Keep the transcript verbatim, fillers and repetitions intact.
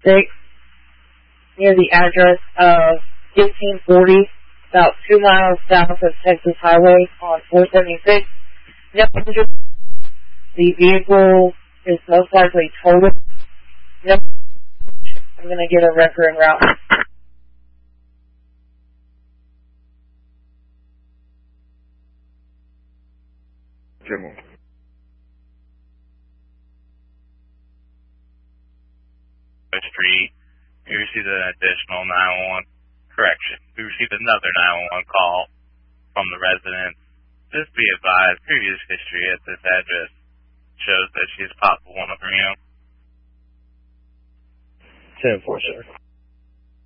six, near the address of fifteen forty, about two miles south of Texas Highway on four seventy-six. No injuries. The vehicle is most likely totaled. No, I'm going to get a wrecker en route. General. Street. We received an additional nine one one correction. We received another nine one one call from the resident. Just be advised, previous history at this address shows that she's possible one of her, you know. ten four, sir.